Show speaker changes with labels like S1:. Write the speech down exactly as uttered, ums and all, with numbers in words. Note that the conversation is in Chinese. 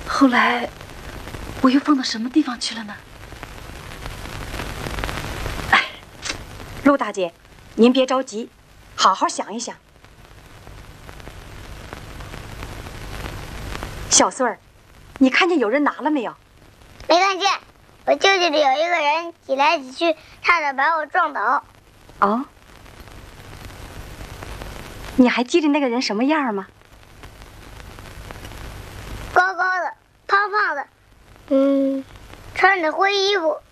S1: 后来我又放到什么地方去了呢？
S2: 哎，陆大姐，您别着急，好好想一想。小穗儿，你看见有人拿了没有？
S3: 没看见，我就记得有一个人挤来挤去，差点把我撞倒。
S2: 哦，你还记得那个人什么样吗？
S3: 高高的，胖胖的，嗯，穿着灰衣服，